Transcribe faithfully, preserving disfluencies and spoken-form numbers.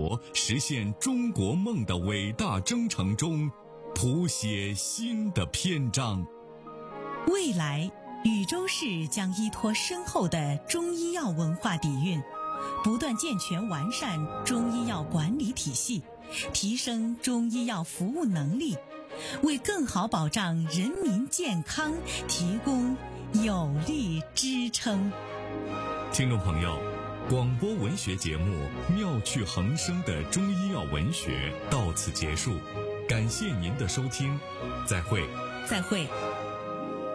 国实现中国梦的伟大征程中谱写新的篇章。 未来，禹州市将依托深厚的中医药文化底蕴，不断健全完善中医药管理体系，提升中医药服务能力，为更好保障人民健康提供有力支撑。 听众朋友，广播文学节目《妙趣横生的中医药文学》到此结束，感谢您的收听，再会。 再会。